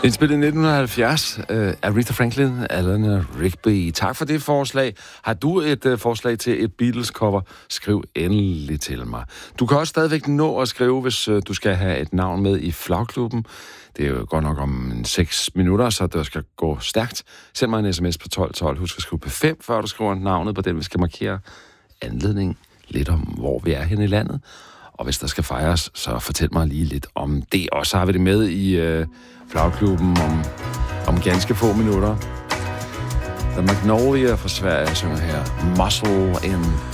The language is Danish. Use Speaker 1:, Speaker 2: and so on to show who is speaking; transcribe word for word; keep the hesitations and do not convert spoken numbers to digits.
Speaker 1: Indspillet i nitten halvfjerds af Aretha Franklin, Eleanor Rigby. Tak for det forslag. Har du et uh, forslag til et Beatles-cover, skriv endelig til mig. Du kan også stadigvæk nå at skrive, hvis uh, du skal have et navn med i Flagklubben. Det er jo godt nok om seks minutter, så det skal gå stærkt. Send mig en sms på tolv tolv. Husk at skrive P fem, før du skriver navnet på den. Vi skal markere anledning lidt om, hvor vi er henne i landet. Og hvis der skal fejres, så fortæl mig lige lidt om det. Og så har vi det med i øh, Flagklubben om, om ganske få minutter. The Magnolia fra Sverige synger her Muscle in